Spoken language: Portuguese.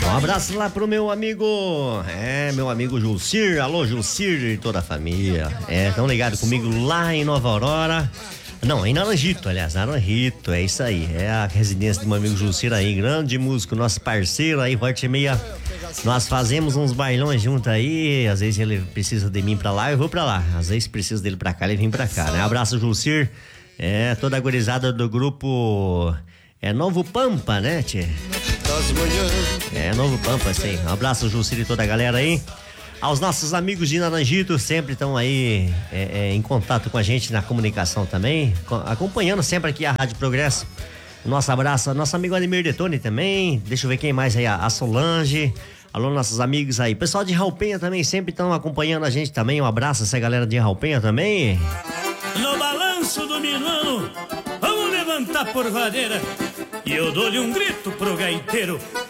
Um abraço lá pro meu amigo, meu amigo Julcir. Alô, Julcir e toda a família. Tão ligado comigo lá em Nova Aurora. Não, em Naranjito, aliás, Naranjito, é isso aí. É a residência do meu amigo Julcir aí, grande músico, nosso parceiro aí, volta e meia. Nós fazemos uns bailões juntos aí, às vezes ele precisa de mim pra lá, eu vou pra lá. Às vezes precisa dele pra cá, ele vem pra cá, né? Abraço, Julcir. Toda a gurizada do grupo Novo Pampa, né, tchê? Novo Pampa, sim. Um abraço, Julcir e toda a galera aí. Aos nossos amigos de Naranjito, sempre estão aí em contato com a gente na comunicação também, acompanhando sempre aqui a Rádio Progresso. Nosso abraço, nosso amigo Ademir Detone também. Deixa eu ver quem mais aí, a Solange. Alô, nossos amigos aí. Pessoal de Raupenha também sempre estão acompanhando a gente também. Um abraço a essa galera de Raupenha também. No balanço do minuano, vamos levantar por vadeira. E eu dou-lhe um grito pro gaiteiro,